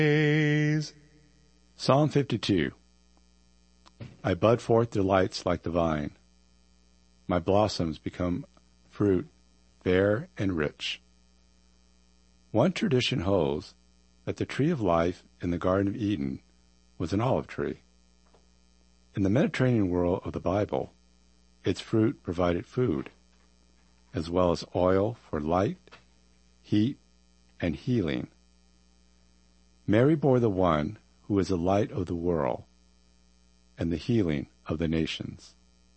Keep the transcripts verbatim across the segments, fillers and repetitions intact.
Psalm fifty-two. I bud forth delights like the vine. My blossoms become fruit fair and rich. One tradition holds that the tree of life in the Garden of Eden was an olive tree. In the Mediterranean world of the Bible, its fruit provided food, as well as oil for light, heat, and healing. Mary bore the one who is the light of the world and the healing of the nations.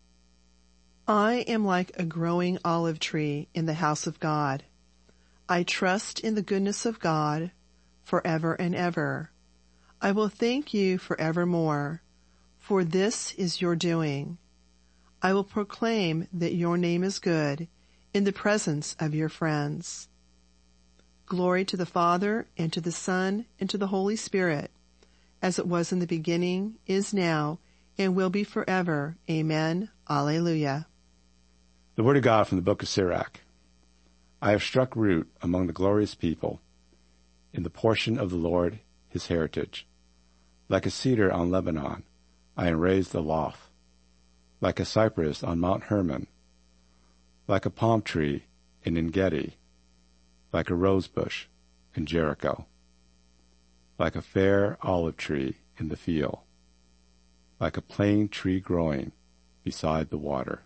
I am like a growing olive tree in the house of God. I trust in the goodness of God forever and ever. I will thank you forevermore, for this is your doing. I will proclaim that your name is good in the presence of your friends. Glory to the Father, and to the Son, and to the Holy Spirit, as it was in the beginning, is now, and will be forever. Amen. Alleluia. The Word of God from the book of Sirach. I have struck root among the glorious people, in the portion of the Lord his heritage. Like a cedar on Lebanon, I am raised aloft, like a cypress on Mount Hermon, like a palm tree in En-gedi, like a rose bush in Jericho, like a fair olive tree in the field, like a plane tree growing beside the water.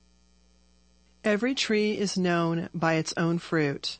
Every tree is known by its own fruit.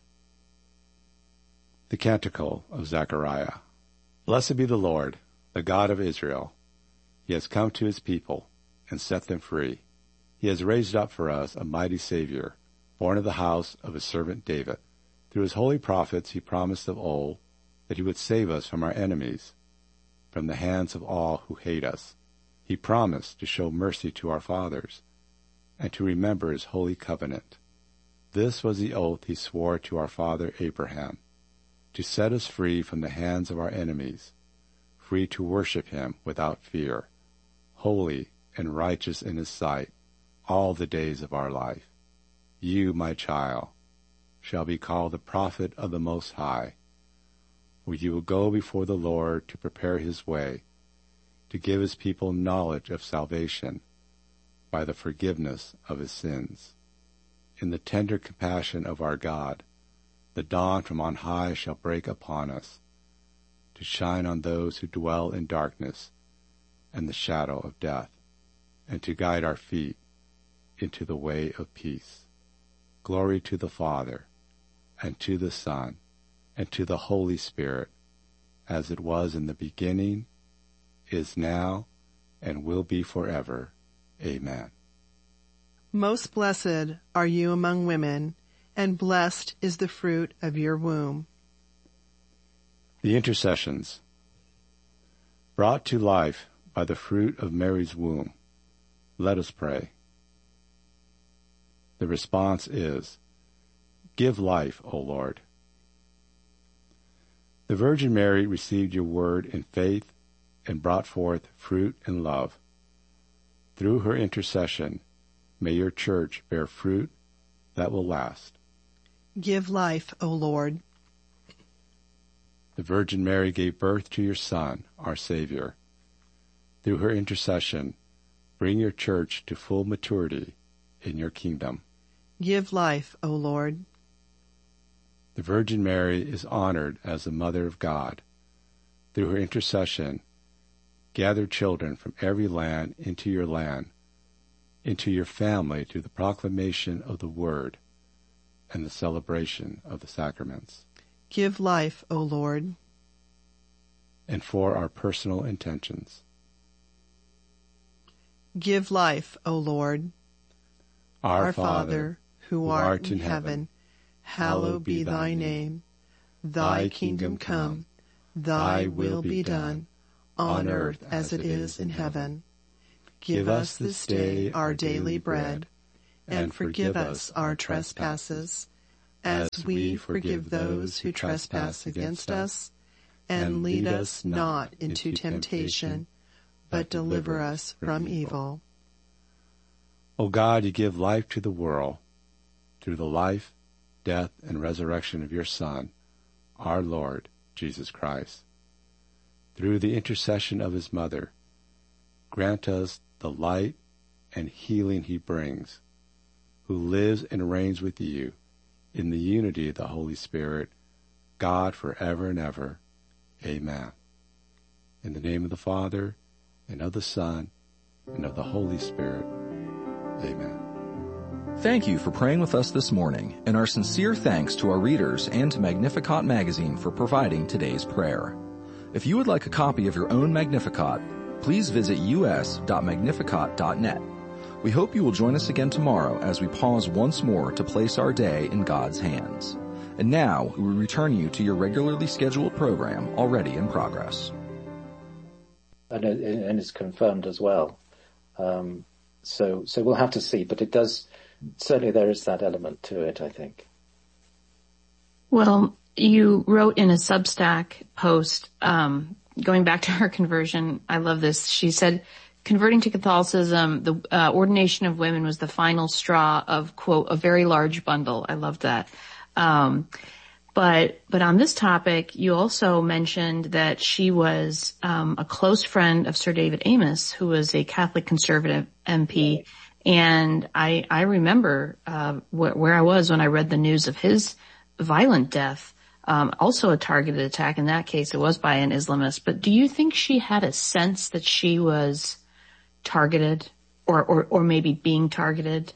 The Canticle of Zechariah. Blessed be the Lord, the God of Israel. He has come to his people and set them free. He has raised up for us a mighty Savior, born of the house of his servant David. Through his holy prophets he promised of old that he would save us from our enemies, from the hands of all who hate us. He promised to show mercy to our fathers, and to remember his holy covenant. This was the oath he swore to our father Abraham, to set us free from the hands of our enemies, free to worship him without fear, holy and righteous in his sight, all the days of our life. You, my child, shall be called the prophet of the Most High, for you will go before the Lord to prepare his way, to give his people knowledge of salvation by the forgiveness of his sins. In the tender compassion of our God, the dawn from on high shall break upon us, to shine on those who dwell in darkness and the shadow of death, and to guide our feet into the way of peace. Glory to the Father, and to the Son, and to the Holy Spirit, as it was in the beginning, is now, and will be forever. Amen. Most blessed are you among women, and blessed is the fruit of your womb. The Intercessions. Brought to life by the fruit of Mary's womb, let us pray. The response is, Give life, O Lord. The Virgin Mary received your word in faith and brought forth fruit in love. Through her intercession, may your church bear fruit that will last. Give life, O Lord. The Virgin Mary gave birth to your Son, our Savior. Through her intercession, bring your church to full maturity in your kingdom. Give life, O Lord. The Virgin Mary is honored as the Mother of God. Through her intercession, gather children from every land into your land, into your family through the proclamation of the Word and the celebration of the sacraments. Give life, O Lord. And for our personal intentions. Give life, O Lord. Our, Our Father, Father, who art in heaven, hallowed be thy name. Thy kingdom come, thy will be done, on earth as it is in heaven. Give us this day our daily bread, and forgive us our trespasses, as we forgive those who trespass against us. And lead us not into temptation, but deliver us from evil. O God, you give life to the world through the life, death, and resurrection of your Son, our Lord Jesus Christ. through the intercession of his mother, grant us the light and healing he brings, who lives and reigns with you in the unity of the Holy Spirit, God forever and ever. Amen. In the name of the Father, and of the Son, and of the Holy Spirit. Amen. Thank you for praying with us this morning, and our sincere thanks to our readers and to Magnificat Magazine for providing today's prayer. If you would like a copy of your own Magnificat, please visit u s dot magnificat dot net. We hope you will join us again tomorrow as we pause once more to place our day in God's hands. And now, we return you to your regularly scheduled program already in progress. And, it, and it's confirmed as well. Um, so, so we'll have to see, but it does, certainly there is that element to it, I think. Well, you wrote in a Substack post, um, going back to her conversion. I love this. She said, converting to Catholicism, the uh, ordination of women was the final straw of, quote, a very large bundle. I love that. Um, but, but on this topic, you also mentioned that she was, um, a close friend of Sir David Amess, who was a Catholic conservative M P. And I, I remember, uh, wh- where I was when I read the news of his violent death. Um, also a targeted attack. In that case, it was by an Islamist. But do you think she had a sense that she was targeted or, or, or maybe being targeted?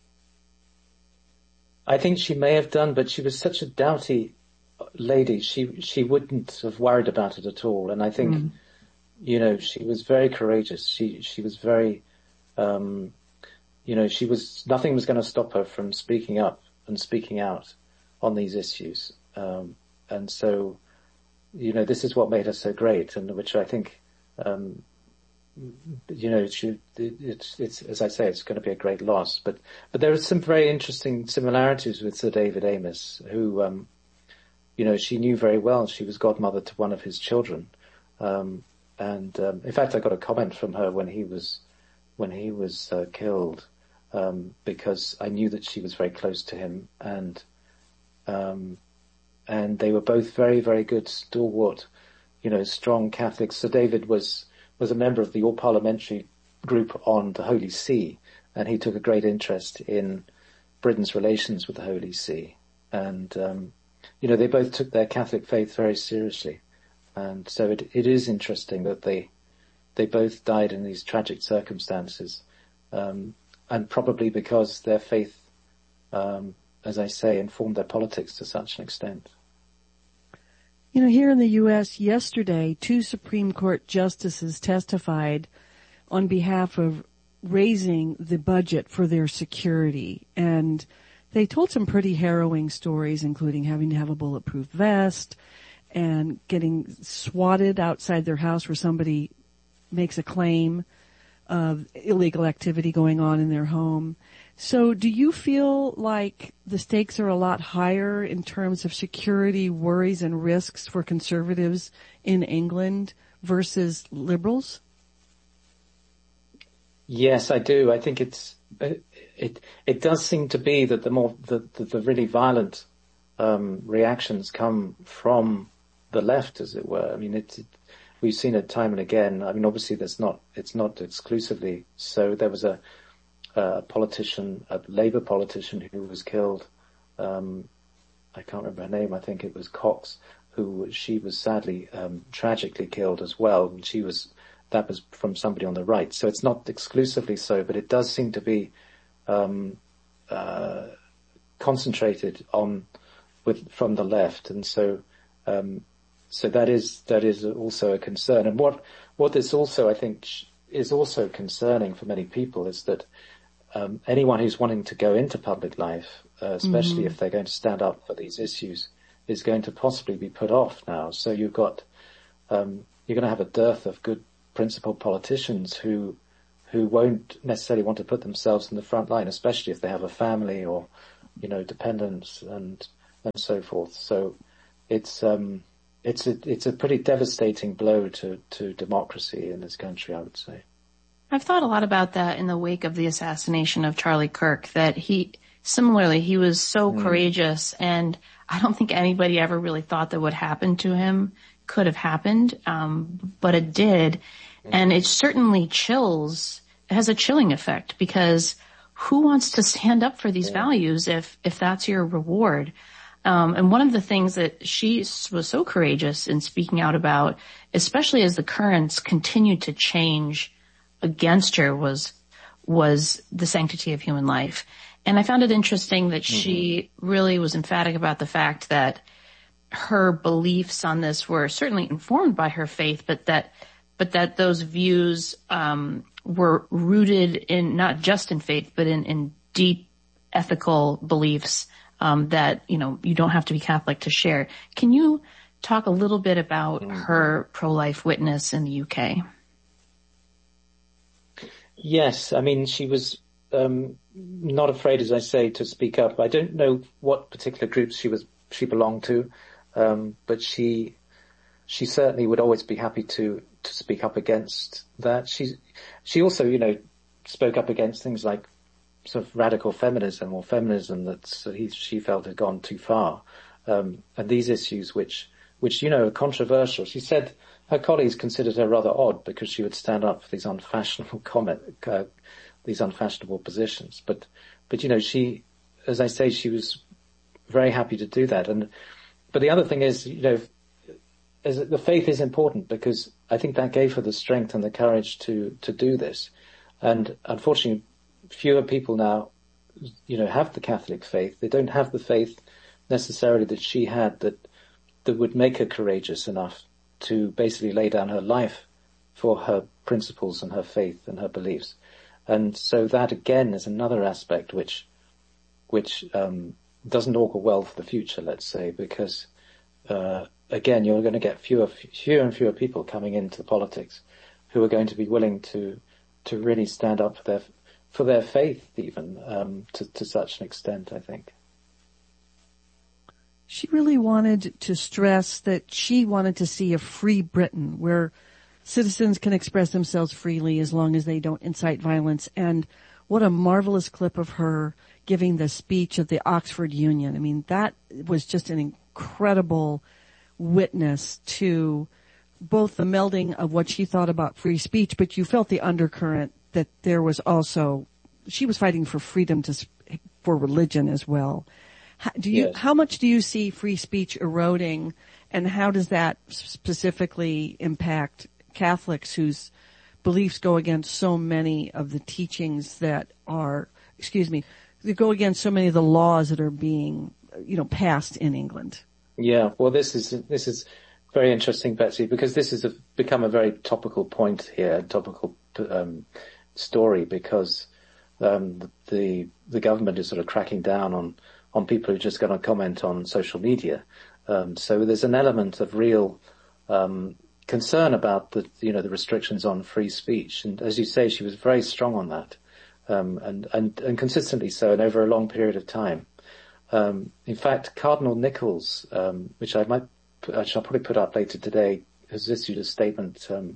I think she may have done, but she was such a doughty lady. She, she wouldn't have worried about it at all. And I think, mm. you know, she was very courageous. She, she was very, um, you know, she was, nothing was going to stop her from speaking up and speaking out on these issues. Um, and so, you know, this is what made her so great, and which I think, um, you know, it should, it, it's, it's, as I say, it's going to be a great loss. But, but there are some very interesting similarities with Sir David Amess, who, um, you know, she knew very well. She was godmother to one of his children. Um, and, um, in fact, I got a comment from her when he was, when he was, uh, killed, um, because I knew that she was very close to him, and, um, and they were both very, very good, stalwart, you know, strong Catholics. Sir David was, was a member of the all-parliamentary group on the Holy See, and he took a great interest in Britain's relations with the Holy See. And, um, you know, they both took their Catholic faith very seriously. And so it, it is interesting that they, they both died in these tragic circumstances, um, and probably because their faith, um, as I say, informed their politics to such an extent. You know, here in the U S yesterday, two Supreme Court justices testified on behalf of raising the budget for their security. And they told some pretty harrowing stories, including having to have a bulletproof vest and getting swatted outside their house where somebody makes a claim of illegal activity going on in their home. So do you feel like the stakes are a lot higher in terms of security worries and risks for conservatives in England versus liberals? Yes, I do. I think it's, it, it does seem to be that the more, the, the, the really violent, um, reactions come from the left, as it were. I mean, it's, it, we've seen it time and again. I mean, obviously there's not, it's not exclusively so. There was a, a politician, a Labour politician who was killed. Um, I can't remember her name. I think it was Cox, who she was sadly, um, tragically killed as well. And she was, that was from somebody on the right. So it's not exclusively so, but it does seem to be, um, uh, concentrated on with, from the left. And so, um, so that is, that is also a concern. And what, what this also, I think, is also concerning for many people is that, Um, anyone who's wanting to go into public life, uh, especially mm-hmm. if they're going to stand up for these issues, is going to possibly be put off now. So you've got, um, you're going to have a dearth of good principled politicians who, who won't necessarily want to put themselves in the front line, especially if they have a family or, you know, dependents and, and so forth. So it's, um, it's a, it's a pretty devastating blow to, to democracy in this country, I would say. I've thought a lot about that in the wake of the assassination of Charlie Kirk, that he, similarly, he was so mm. courageous, and I don't think anybody ever really thought that what happened to him could have happened, um, but it did. And it certainly chills, it has a chilling effect, because who wants to stand up for these yeah. values if, if that's your reward? Um, and one of the things that she was so courageous in speaking out about, especially as the currents continued to change against her, was, was the sanctity of human life. And I found it interesting that mm-hmm. she really was emphatic about the fact that her beliefs on this were certainly informed by her faith, but that but that those views um, were rooted in not just in faith, but in, in deep ethical beliefs um, that, you know, you don't have to be Catholic to share. Can you talk a little bit about mm-hmm. her pro-life witness in the U K? Yes, I mean, she was um, not afraid, as I say, to speak up. I don't know what particular groups she was she belonged to, um, but she she certainly would always be happy to. to speak up against that. She, she also, you know, spoke up against things like sort of radical feminism or feminism that he, she felt had gone too far. Um, and these issues which, which, you know, are controversial. She said her colleagues considered her rather odd because she would stand up for these unfashionable comment, uh, these unfashionable positions. But, but, you know, she, as I say, she was very happy to do that. And, but the other thing is, you know, is that the faith is important because I think that gave her the strength and the courage to, to do this. And unfortunately, fewer people now, you know, have the Catholic faith. They don't have the faith necessarily that she had that, that would make her courageous enough to basically lay down her life for her principles and her faith and her beliefs. And so that again is another aspect which, which, um, doesn't augur well for the future, let's say, because, uh, again, you're going to get fewer, fewer and fewer people coming into politics who are going to be willing to, to really stand up for their, for their faith even, um, to, to such an extent, I think. She really wanted to stress that she wanted to see a free Britain where citizens can express themselves freely as long as they don't incite violence. And what a marvelous clip of her giving the speech at the Oxford Union. I mean, that was just an incredible witness to both the melding of what she thought about free speech, but you felt the undercurrent that there was also, she was fighting for freedom to, for religion as well. How, do you, yes. how much do you see free speech eroding, and how does that specifically impact Catholics whose beliefs go against so many of the teachings that are, excuse me, they go against so many of the laws that are being, you know, passed in England? Yeah, well, this is this is very interesting, Betsy, because this has become a very topical point here, a topical um, story, because um, the the government is sort of cracking down on on people who are just going to comment on social media. Um, so there's an element of real um, concern about the you know the restrictions on free speech, and as you say, she was very strong on that, um, and and and consistently so, and over a long period of time. Um, in fact, Cardinal Nichols, um, which I might, I shall probably put up later today, has issued a statement um,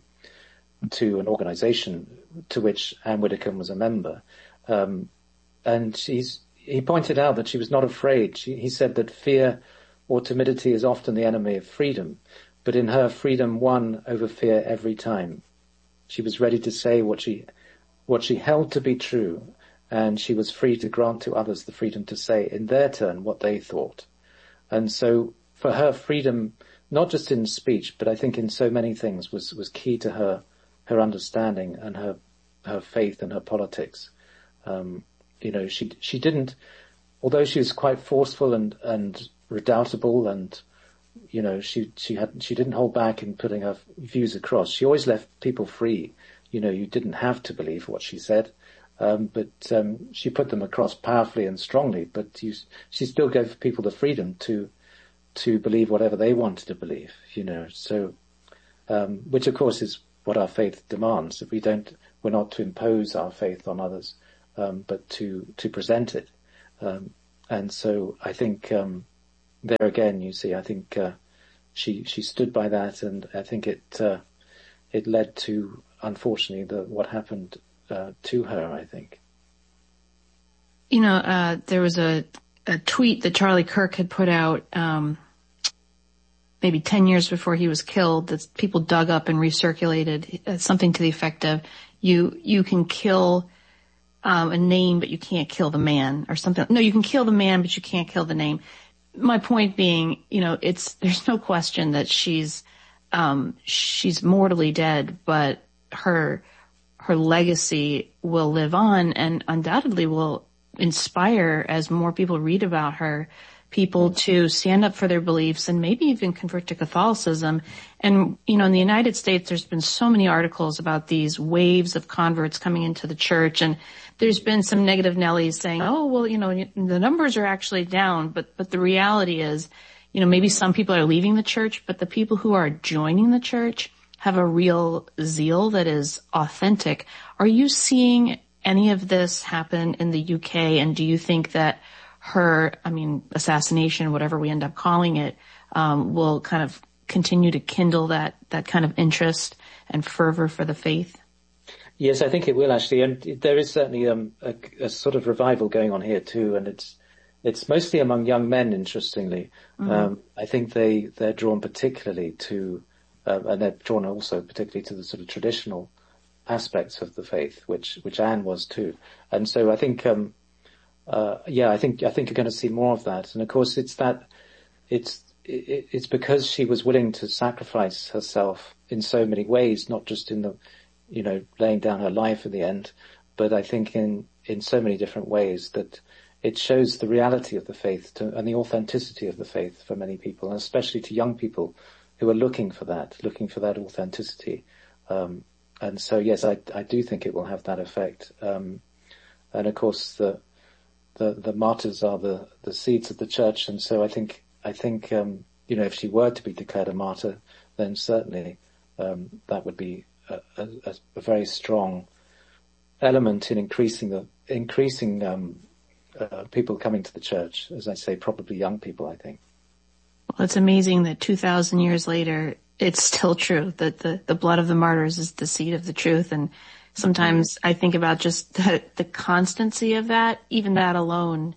to an organisation to which Anne Widdecombe was a member, um, and she's, he pointed out that she was not afraid. She, he said that fear or timidity is often the enemy of freedom, but in her, freedom won over fear every time. She was ready to say what she, what she held to be true, and she was free to grant to others the freedom to say in their turn what they thought. And so for her, freedom, not just in speech, but I think in so many things, was, was key to her, her understanding and her, her faith and her politics. Um, you know, she, she didn't, although she was quite forceful and, and redoubtable, and, you know, she, she had, she didn't hold back in putting her views across. She always left people free. You know, you didn't have to believe what she said. Um, but um, she put them across powerfully and strongly. But you, she still gave people the freedom to to believe whatever they wanted to believe. You know, so um, which of course is what our faith demands. That we don't, we're not to impose our faith on others, um, but to to present it. Um, and so I think um, there again, you see, I think uh, she she stood by that, and I think it uh, it led to, unfortunately, the what happened. Uh, to her, I think. You know, uh, there was a, a tweet that Charlie Kirk had put out um, maybe ten years before he was killed, that people dug up and recirculated uh, something to the effect of, you, you can kill, um, a name, but you can't kill the man, or something. No, you can kill the man, but you can't kill the name. My point being, you know, it's, there's no question that she's, um, she's mortally dead, but her, her legacy will live on and undoubtedly will inspire, as more people read about her, people to stand up for their beliefs and maybe even convert to Catholicism. And, you know, in the United States, there's been so many articles about these waves of converts coming into the church. And there's been some negative Nellies saying, oh, well, you know, the numbers are actually down. But, but the reality is, you know, maybe some people are leaving the church, but the people who are joining the church have a real zeal that is authentic. Are you seeing any of this happen in the U K? And do you think that her, I mean, assassination, whatever we end up calling it, um, will kind of continue to kindle that, that kind of interest and fervor for the faith? Yes, I think it will actually. And there is certainly um, a, a sort of revival going on here too. And it's, it's mostly among young men, interestingly. Mm-hmm. Um, I think they, they're drawn particularly to, uh, and they're drawn also particularly to the sort of traditional aspects of the faith, which, which Anne was too. And so I think, um, Uh, yeah, I think, I think you're going to see more of that. And of course, it's that, it's, it, it's because she was willing to sacrifice herself in so many ways, not just in the, you know, laying down her life in the end, but I think in, in so many different ways that it shows the reality of the faith to, and the authenticity of the faith for many people, and especially to young people who are looking for that, looking for that authenticity. Um, and so yes, I, I do think it will have that effect. Um, and of course the, The, the martyrs are the, the seeds of the church. And so I think, I think, um, you know, if she were to be declared a martyr, then certainly, um, that would be a, a, a very strong element in increasing the, increasing, um, uh, people coming to the church. As I say, probably young people, I think. Well, it's amazing that two thousand years later, it's still true that the, the blood of the martyrs is the seed of the truth. And sometimes I think about just the, the constancy of that. Even that alone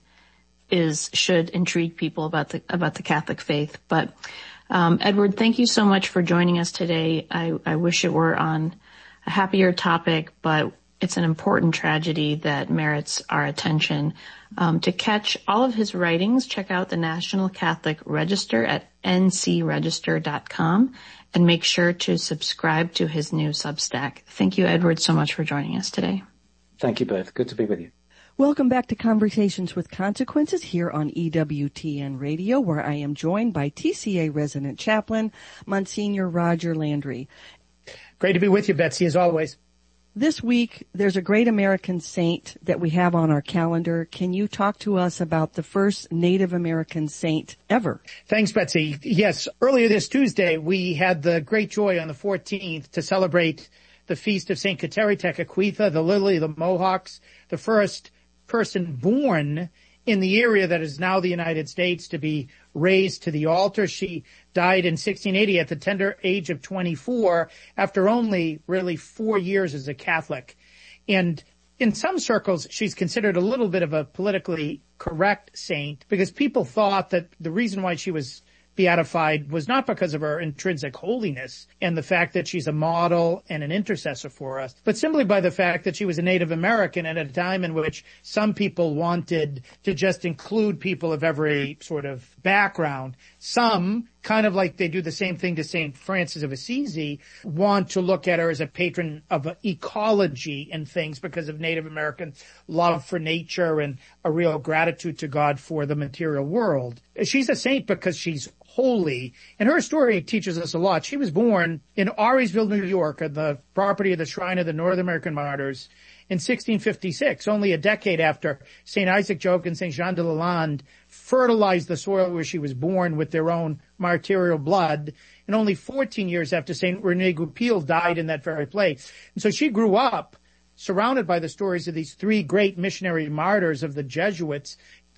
is, should intrigue people about the, about the Catholic faith. But, um, Edward, thank you so much for joining us today. I, I wish it were on a happier topic, but it's an important tragedy that merits our attention. Um, to catch all of his writings, check out the National Catholic Register at n c register dot com. And make sure to subscribe to his new Substack. Thank you, Edward, so much for joining us today. Thank you both. Good to be with you. Welcome back to Conversations with Consequences here on E W T N Radio, where I am joined by T C A resident chaplain, Monsignor Roger Landry. Great to be with you, Betsy, as always. This week, there's a great American saint that we have on our calendar. Can you talk to us about the first Native American saint ever? Thanks, Betsy. Yes, earlier this Tuesday, we had the great joy on the fourteenth to celebrate the feast of Saint Kateri Tekakwitha, the Lily of the Mohawks, the first person born in the area that is now the United States to be raised to the altar. She died in sixteen eighty at the tender age of twenty-four after only really four years as a Catholic. And in some circles, she's considered a little bit of a politically correct saint because people thought that the reason why she was beatified was not because of her intrinsic holiness and the fact that she's a model and an intercessor for us, but simply by the fact that she was a Native American at a time in which some people wanted to just include people of every sort of background. Some, kind of like they do the same thing to Saint Francis of Assisi, want to look at her as a patron of ecology and things because of Native American love for nature and a real gratitude to God for the material world. She's a saint because she's holy, and her story teaches us a lot. She was born in Auriesville, New York, on the property of the Shrine of the North American Martyrs in sixteen fifty-six, only a decade after Saint Isaac Jogues and Saint Jean de Lalande fertilized the soil where she was born with their own martyrial blood, and only fourteen years after Saint René Goupil died in that very place. And so she grew up surrounded by the stories of these three great missionary martyrs of the Jesuits,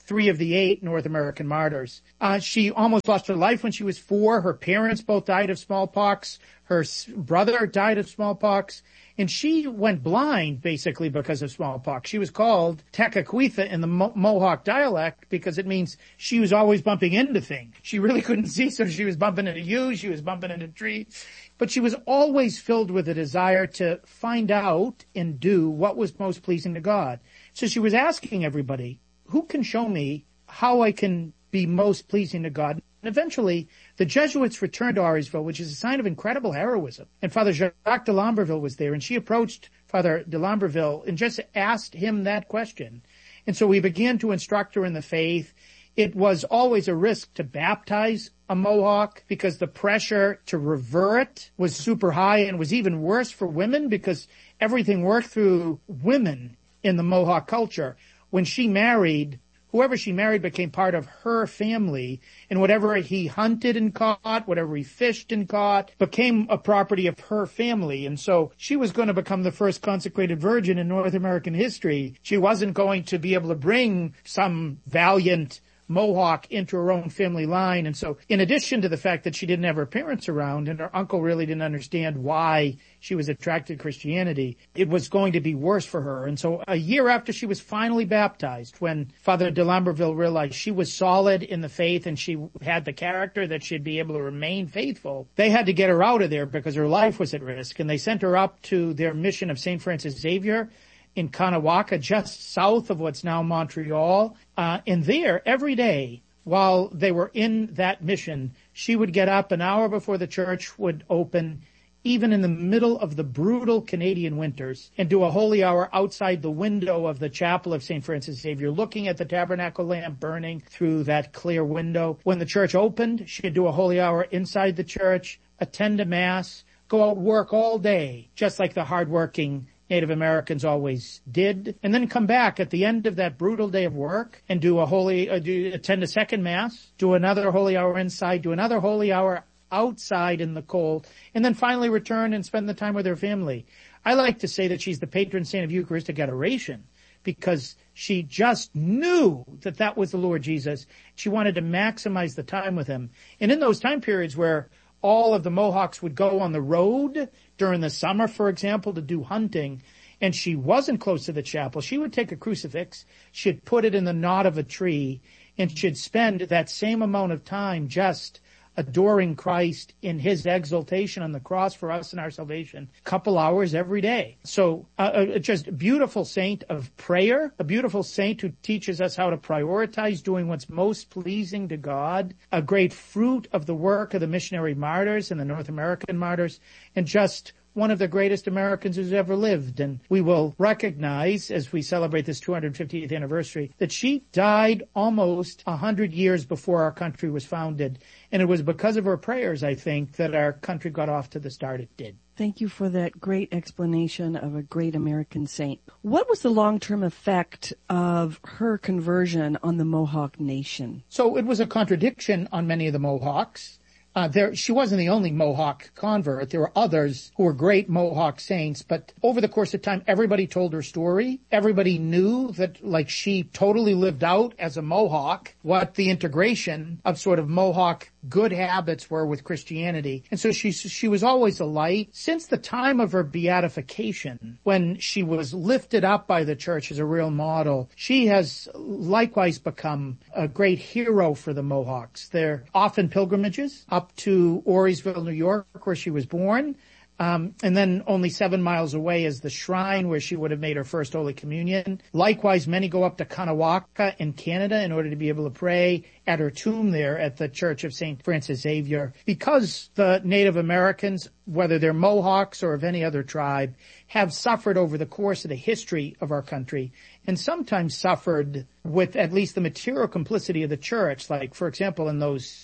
three of the eight North American martyrs. Uh, she almost lost her life when she was four. Her parents both died of smallpox. Her s- brother died of smallpox. And she went blind, basically, because of smallpox. She was called Tekakwitha in the Mo- Mohawk dialect because it means she was always bumping into things. She really couldn't see, so she was bumping into you, she was bumping into trees. But she was always filled with a desire to find out and do what was most pleasing to God. So she was asking everybody, who can show me how I can be most pleasing to God? And eventually, the Jesuits returned to Auriesville, which is a sign of incredible heroism. And Father Jacques de Lamberville was there, and she approached Father de Lamberville and just asked him that question. And so we began to instruct her in the faith. It was always a risk to baptize a Mohawk because the pressure to revert was super high, and was even worse for women because everything worked through women in the Mohawk culture. When she married, whoever she married became part of her family, and whatever he hunted and caught, whatever he fished and caught, became a property of her family. And so she was going to become the first consecrated virgin in North American history. She wasn't going to be able to bring some valiant Mohawk into her own family line. And so in addition to the fact that she didn't have her parents around and her uncle really didn't understand why she was attracted to Christianity, it was going to be worse for her. And so a year after she was finally baptized, when Father de Lamberville realized she was solid in the faith and she had the character that she'd be able to remain faithful, they had to get her out of there because her life was at risk. And they sent her up to their mission of Saint Francis Xavier in Kanawaka, just south of what's now Montreal. Uh, and there, every day, while they were in that mission, she would get up an hour before the church would open, even in the middle of the brutal Canadian winters, and do a holy hour outside the window of the chapel of Saint Francis Xavier, looking at the tabernacle lamp burning through that clear window. When the church opened, she'd do a holy hour inside the church, attend a mass, go out work all day, just like the hardworking Native Americans always did, and then come back at the end of that brutal day of work and do a holy, uh, do, attend a second mass, do another holy hour inside, do another holy hour outside in the cold, and then finally return and spend the time with her family. I like to say that she's the patron saint of Eucharistic adoration because she just knew that that was the Lord Jesus. She wanted to maximize the time with him. And in those time periods where all of the Mohawks would go on the road during the summer, for example, to do hunting, and she wasn't close to the chapel, she would take a crucifix, she'd put it in the knot of a tree, and she'd spend that same amount of time just adoring Christ in his exaltation on the cross for us and our salvation, a couple hours every day. So uh, just a beautiful saint of prayer, a beautiful saint who teaches us how to prioritize doing what's most pleasing to God, a great fruit of the work of the missionary martyrs and the North American martyrs, and just one of the greatest Americans who's ever lived. And we will recognize, as we celebrate this two hundred fiftieth anniversary, that she died almost one hundred years before our country was founded. And it was because of her prayers, I think, that our country got off to the start it did. Thank you for that great explanation of a great American saint. What was the long-term effect of her conversion on the Mohawk Nation? So it was a contradiction on many of the Mohawks. Uh, there, she wasn't the only Mohawk convert. There were others who were great Mohawk saints, but over the course of time, everybody told her story. Everybody knew that, like, she totally lived out as a Mohawk what the integration of sort of Mohawk good habits were with Christianity. And so she, she was always a light. Since the time of her beatification, when she was lifted up by the church as a real model, she has likewise become a great hero for the Mohawks. They're often pilgrimages up to Auriesville, New York, where she was born. Um, and then only seven miles away is the shrine where she would have made her first Holy Communion. Likewise, many go up to Kanawaka in Canada in order to be able to pray at her tomb there at the Church of Saint Francis Xavier. Because the Native Americans, whether they're Mohawks or of any other tribe, have suffered over the course of the history of our country, and sometimes suffered with at least the material complicity of the church, like, for example, in those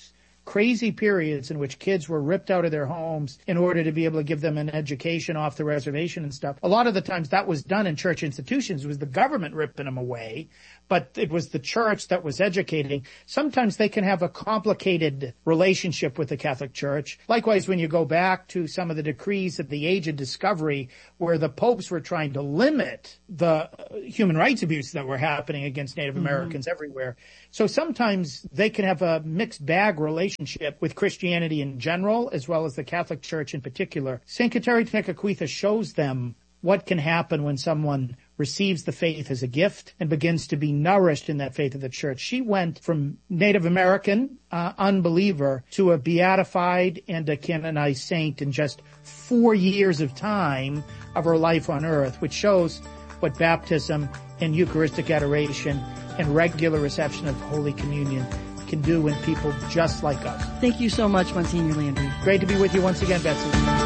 crazy periods in which kids were ripped out of their homes in order to be able to give them an education off the reservation and stuff. A lot of the times that was done in church institutions. It was the government ripping them away, but it was the church that was educating. Sometimes they can have a complicated relationship with the Catholic Church. Likewise, when you go back to some of the decrees at the age of discovery, where the popes were trying to limit the human rights abuses that were happening against Native mm-hmm. Americans everywhere. So sometimes they can have a mixed bag relationship with Christianity in general, as well as the Catholic Church in particular. Saint Kateri Tekakwitha shows them what can happen when someone receives the faith as a gift and begins to be nourished in that faith of the church. She went from Native American uh, unbeliever to a beatified and a canonized saint in just four years of time of her life on earth, which shows what baptism and Eucharistic adoration and regular reception of Holy Communion can do in people just like us. Thank you so much, Monsignor Landry. Great to be with you once again, Betsy.